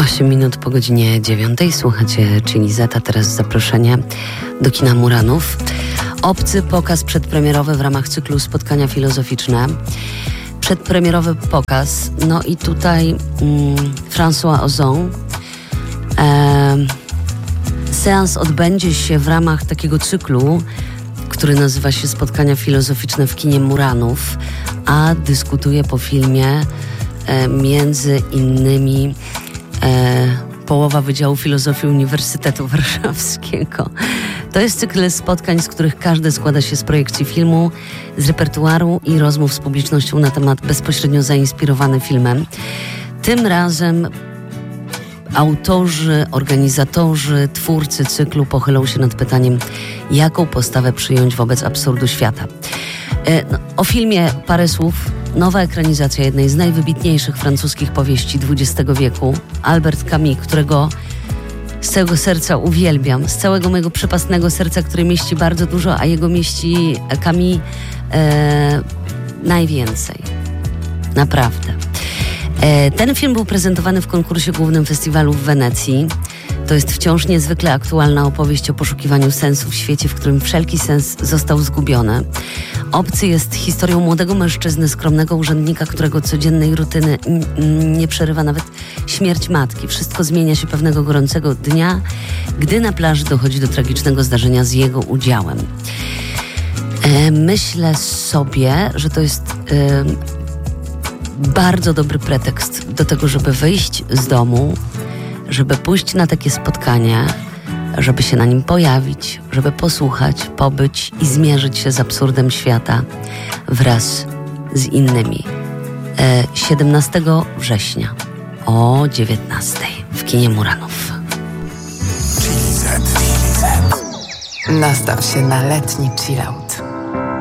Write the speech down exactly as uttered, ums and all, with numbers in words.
osiem minut po godzinie dziewiątej. Słuchacie Chili Z, a teraz zaproszenie do kina Muranów. Obcy pokaz przedpremierowy w ramach cyklu Spotkania Filozoficzne. Przedpremierowy pokaz, no i tutaj mm, François Ozon. E, seans odbędzie się w ramach takiego cyklu, który nazywa się Spotkania Filozoficzne w kinie Muranów, a dyskutuje po filmie e, między innymi e, połowa Wydziału Filozofii Uniwersytetu Warszawskiego. To jest cykl spotkań, z których każde składa się z projekcji filmu, z repertuaru i rozmów z publicznością na temat bezpośrednio zainspirowany filmem. Tym razem autorzy, organizatorzy, twórcy cyklu pochylą się nad pytaniem, jaką postawę przyjąć wobec absurdu świata. E, no, o filmie parę słów. Nowa ekranizacja jednej z najwybitniejszych francuskich powieści dwudziestego wieku, Albert Camus, którego z całego serca uwielbiam, z całego mojego przepastnego serca, które mieści bardzo dużo, a jego mieści Camus e, najwięcej. Naprawdę. E, ten film był prezentowany w konkursie głównym festiwalu w Wenecji. To jest wciąż niezwykle aktualna opowieść o poszukiwaniu sensu w świecie, w którym wszelki sens został zgubiony. Obcy jest historią młodego mężczyzny, skromnego urzędnika, którego codziennej rutyny n- nie przerywa nawet śmierć matki. Wszystko zmienia się pewnego gorącego dnia, gdy na plaży dochodzi do tragicznego zdarzenia z jego udziałem. E, myślę sobie, że to jest e, bardzo dobry pretekst do tego, żeby wyjść z domu, żeby pójść na takie spotkanie, żeby się na nim pojawić, żeby posłuchać, pobyć i zmierzyć się z absurdem świata wraz z innymi. E, siedemnastego września o dziewiętnastej w kinie Muranów. Chili Z. Nastaw się na letni chillout.